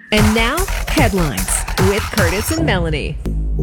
And now, headlines with Curtis and Melanie.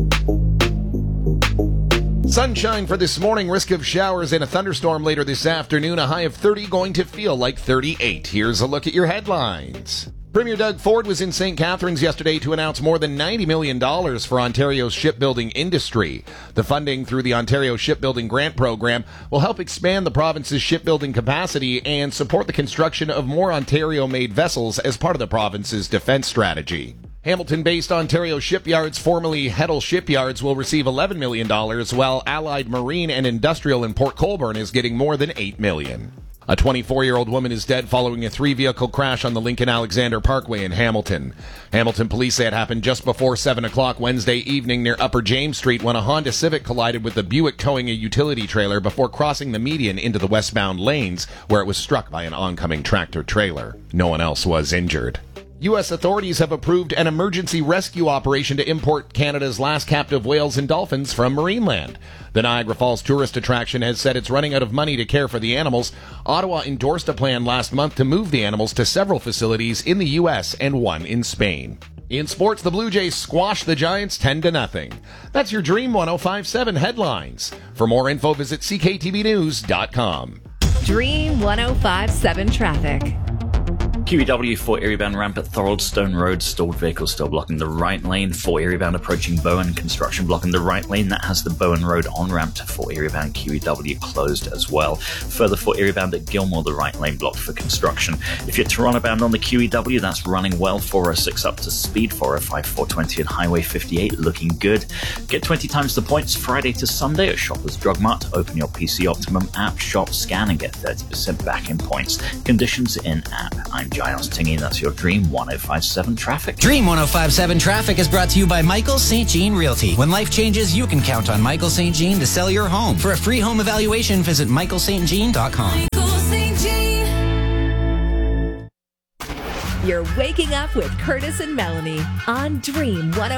Sunshine for this morning, risk of showers and a thunderstorm later this afternoon. A high of 30 going to feel like 38. Here's a look at your headlines. Premier Doug Ford was in St. Catharines yesterday to announce more than $90 million for Ontario's shipbuilding industry. The funding through the Ontario Shipbuilding Grant Program will help expand the province's shipbuilding capacity and support the construction of more Ontario-made vessels as part of the province's defense strategy. Hamilton-based Ontario Shipyards, formerly Heddle Shipyards, will receive $11 million, while Allied Marine and Industrial in Port Colborne is getting more than $8 million. A 24-year-old woman is dead following a three-vehicle crash on the Lincoln-Alexander Parkway in Hamilton. Hamilton police say it happened just before 7 o'clock Wednesday evening near Upper James Street when a Honda Civic collided with a Buick towing a utility trailer before crossing the median into the westbound lanes, where it was struck by an oncoming tractor-trailer. No one else was injured. U.S. authorities have approved an emergency rescue operation to import Canada's last captive whales and dolphins from Marineland. The Niagara Falls tourist attraction has said it's running out of money to care for the animals. Ottawa endorsed a plan last month to move the animals to several facilities in the U.S. and one in Spain. In sports, the Blue Jays squashed the Giants 10-0. That's your Dream 105.7 headlines. For more info, visit cktvnews.com. Dream 105.7 traffic. QEW for Erie-bound ramp at Thoroldstone Road. Stalled vehicles still blocking the right lane. For Erie-bound approaching Bowen. Construction blocking the right lane. That has the Bowen Road on-ramp to Fort Erie-bound QEW closed as well. Further for Erie-bound at Gilmore, the right lane blocked for construction. If you're Toronto-bound on the QEW, that's running well. 406 up to speed. 405, 420 and Highway 58 looking good. Get 20 times the points Friday to Sunday at Shoppers Drug Mart. Open your PC Optimum app, shop, scan and get 30% back in points. Conditions in app. I'm Giles Tingy, that's your Dream 105.7 traffic. Dream 105.7 traffic is brought to you by Michael St. Jean Realty. When life changes, you can count on Michael St. Jean to sell your home. For a free home evaluation, visit michaelstjean.com. Michael St. Jean. You're waking up with Curtis and Melanie on Dream 105.7.